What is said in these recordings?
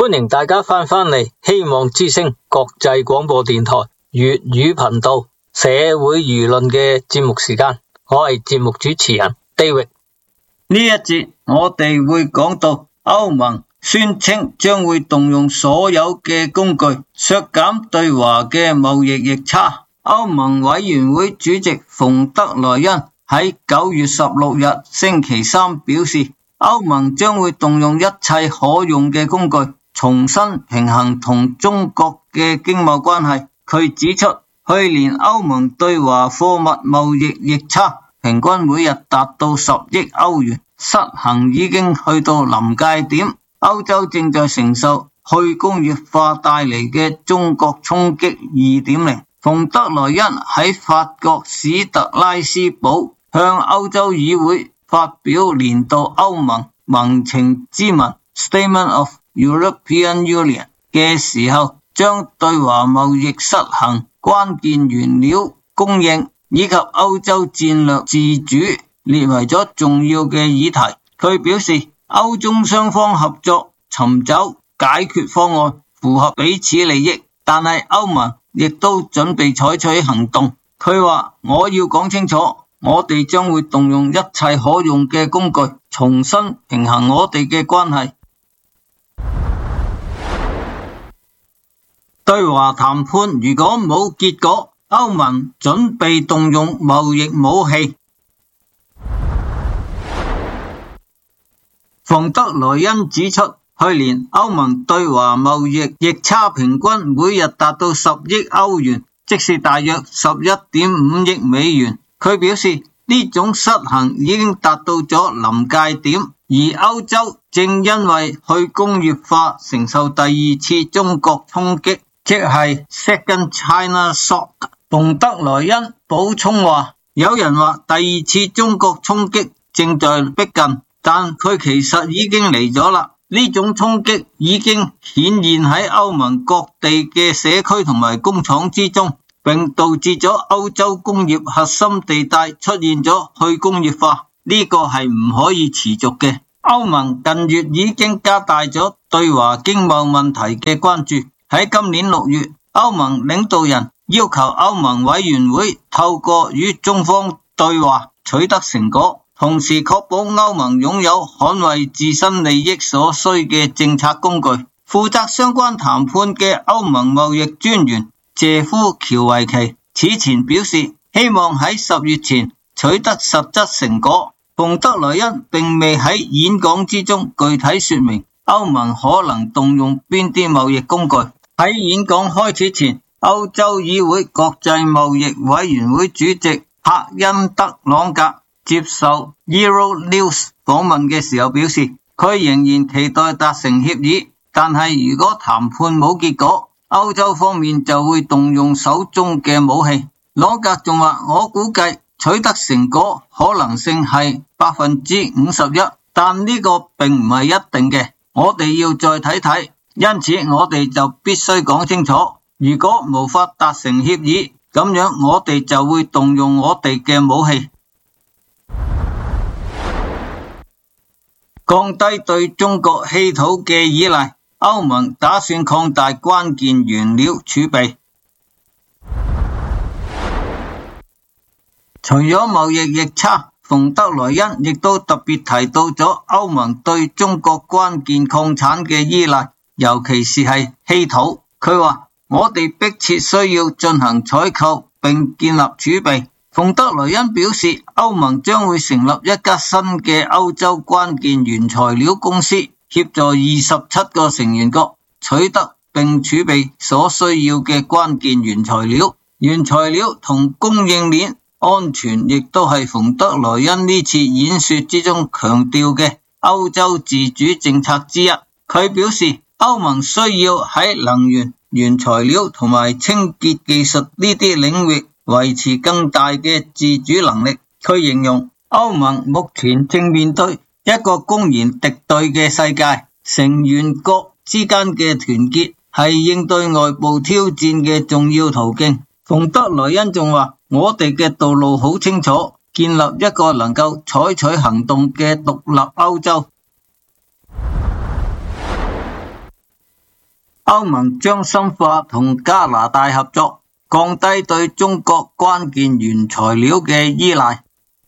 歡迎大家翻嚟希望之聲國際廣播電台粵語頻道社會輿論嘅節目時間，我係節目主持人 David。 呢一節我哋會講到歐盟宣稱將會動用所有嘅工具削減對華嘅貿易逆差。歐盟委員會主席馮德萊恩喺9月16日星期三表示，歐盟將會動用一切可用嘅工具重新平衡同中國嘅經貿關係。佢指出，去年歐盟對華貨物貿易逆差平均每日達到10億歐元，失衡已經去到臨界點。歐洲正在承受去工業化帶嚟嘅中國衝擊 2.0。馮德萊恩喺法國史特拉斯堡向歐洲議會發表年度歐盟盟情咨文 Statement of European Union 嘅時候，將對華貿易失衡、關鍵原料供應以及歐洲戰略自主列為咗重要嘅議題。佢表示，歐中雙方合作尋找解決方案，符合彼此利益，但係歐盟亦都準備採取行動。佢話，我要講清楚，我哋將會動用一切可用嘅工具，重新平衡我哋嘅關係。對華談判如果冇結果，歐盟準備動用貿易武器。馮德萊恩指出，去年歐盟對華貿易逆差平均每日達到10億歐元，即是大約11.5億美元。佢表示，呢種失衡已經達到咗臨界點，而歐洲正因為去工業化承受第二次中國衝擊，即係 Second China Shock。馮德萊恩補充話，有人話第二次中國衝擊正在逼近，但佢其實已經嚟咗啦。呢種衝擊已經顯現喺歐盟各地嘅社區同埋工廠之中，並導致咗歐洲工業核心地帶出現咗去工業化。呢個係唔可以持續嘅。歐盟近月已經加大咗對華經貿問題嘅關注。喺今年6月，歐盟領導人要求歐盟委員會透過與中方對話取得成果，同時確保歐盟擁有捍衛自身利益所需嘅政策工具。負責相關談判嘅歐盟貿易專員謝夫喬維奇此前表示，希望喺10月前取得實質成果。馮德萊恩並未喺演講之中具體說明歐盟可能動用邊啲貿易工具。喺演講開始前，歐洲議會國際貿易委員會主席帕恩德朗格接受 Euronews 訪問嘅時候表示，佢仍然期待達成協議，但係如果談判冇結果，歐洲方面就會動用手中嘅武器。朗格仲話，我估計取得成果可能性係51%，但呢個並唔係一定嘅，我哋要再睇睇。因此我哋就必須講清楚，如果無法達成協議，咁樣我哋就會動用我哋嘅武器。降低對中國稀土嘅依賴，歐盟打算擴大關鍵原料儲備。除咗貿易逆差，馮德萊恩亦都特別提到咗歐盟對中國關鍵礦產嘅依賴，尤其是係稀土。佢話，我哋迫切需要進行採購並建立儲備。馮德萊恩表示，歐盟將會成立一家新嘅歐洲關鍵原材料公司，協助27個成員國取得並儲備所需要嘅關鍵原材料。原材料同供應鏈安全亦都係馮德萊恩呢次演說之中強調嘅歐洲自主政策之一。佢表示，歐盟需要喺能源、原材料同埋清潔技術呢啲領域維持更大嘅自主能力。佢形容歐盟目前正面對一個公然敵對嘅世界，成員國之間嘅團結係應對外部挑戰嘅重要途徑。馮德萊恩仲話，我哋嘅道路好清楚，建立一個能夠採取行動嘅獨立歐洲。 歐盟將深化同加拿大合作，降低對中國關鍵原材料嘅依賴。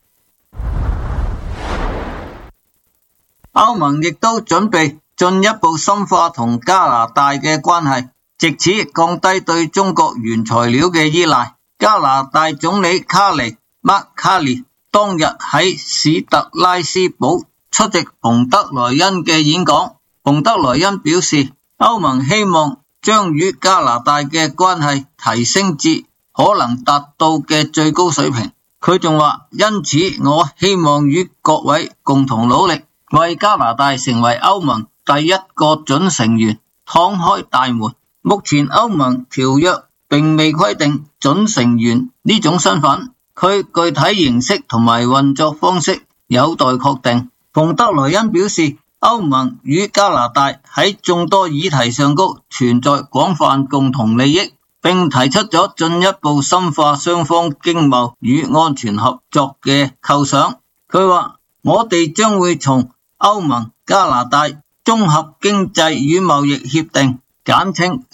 歐盟亦都準備進一步深化同加拿大嘅關係，藉此降低對中國原材料嘅依賴。加拿大總理卡尼 Mark Carney 當日喺史特拉斯堡出席馮德萊恩嘅演講。馮德萊恩表示，歐盟希望將與加拿大嘅關係提升至可能達到嘅最高水平。佢仲話，因此我希望與各位共同努力，為加拿大成為歐盟第一個準成員敞開大門。目前歐盟條約並未規定準成員呢種身份，佢具體形式同埋運作方式有待確定。馮德萊恩表示，歐盟與加拿大喺眾多議題上高存在廣泛共同利益，並提出咗進一步深化雙方經貿與安全合作嘅構想。佢話，我哋將會從歐盟加拿大綜合經濟與貿易協定簡稱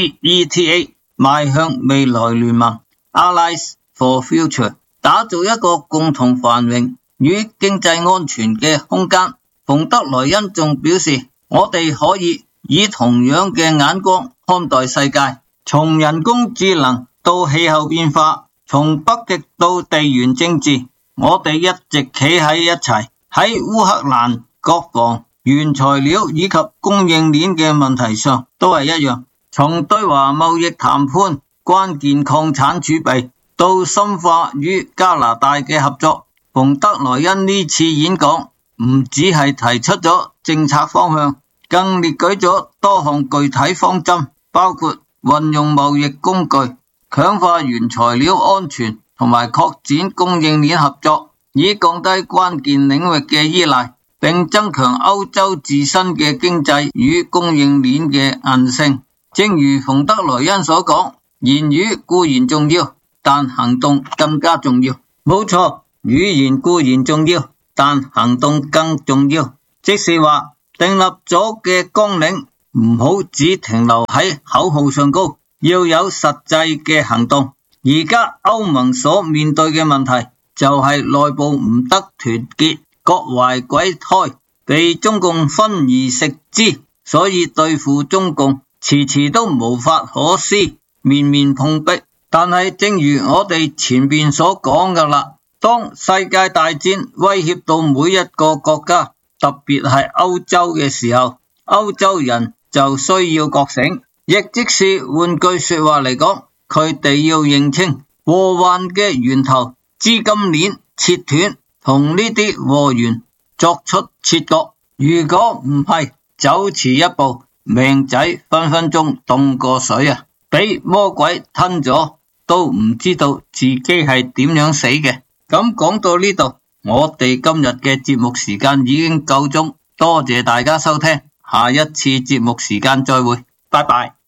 CETA 邁向未來聯盟 Allies for Future， 打造一個共同繁榮與經濟安全嘅空間。馮德萊恩仲表示，我哋可以以同樣嘅眼光看待世界，從人工智能到氣候變化，從北極到地緣政治，我哋一直企喺一齊。喺烏克蘭國防、原材料以及供應鏈嘅問題上都係一樣，從對華貿易談判、關鍵礦產儲備到深化與加拿大嘅合作。馮德萊恩呢次演講唔只係提出咗政策方向，更列舉咗多項具體方針，包括運用貿易工具、強化原材料安全同埋擴展供應鏈合作，以降低關鍵領域嘅依賴，並增強歐洲自身嘅經濟與供應鏈嘅韌性。正如馮德萊恩所講，言語固然重要，但行動更加重要。冇錯，語言固然重要，但行動更重要。即是話，訂立咗嘅綱領唔好只停留喺口號上高，要有實際嘅行動。而家歐盟所面對嘅問題就係內部唔得團結，各懷鬼胎，被中共分而食之，所以對付中共遲遲都無法可施，面面碰壁。但係正如我哋前邊所講㗎啦，當世界大戰威脅到每一個國家，特別係歐洲嘅時候，歐洲人就需要覺醒，亦即是換句說話嚟講，佢哋要認清禍患嘅源頭，資金鏈切斷，同呢啲禍源作出切割。如果唔係，走遲一步，命仔分分鐘凍過水啊！俾魔鬼吞咗，都唔知道自己係點樣死嘅。咁講到呢度，我哋今日嘅節目時間已經夠鐘，多謝大家收聽，下一次節目時間再會，拜拜。